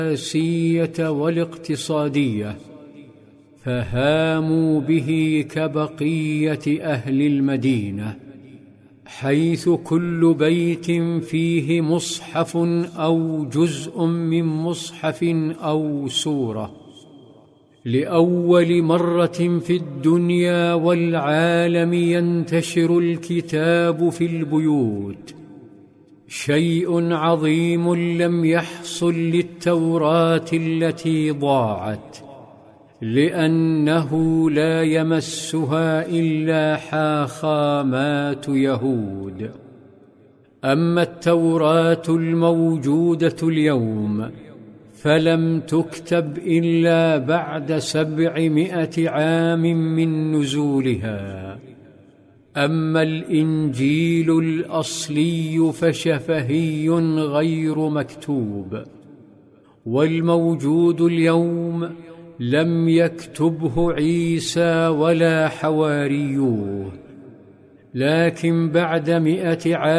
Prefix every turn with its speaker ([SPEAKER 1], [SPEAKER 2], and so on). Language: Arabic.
[SPEAKER 1] السياسية والاقتصادية، فهاموا به كبقية أهل المدينة، حيث كل بيت فيه مصحف أو جزء من مصحف أو سورة. لأول مرة في الدنيا والعالم ينتشر الكتاب في البيوت، شيء عظيم لم يحصل للتوراة التي ضاعت، لأنه لا يمسها إلا حاخامات يهود. أما التوراة الموجودة اليوم فلم تكتب إلا بعد 700 عام من نزولها. أما الإنجيل الأصلي فشفهي غير مكتوب، والموجود اليوم لم يكتبه عيسى ولا حواريوه، لكن بعد 100 عام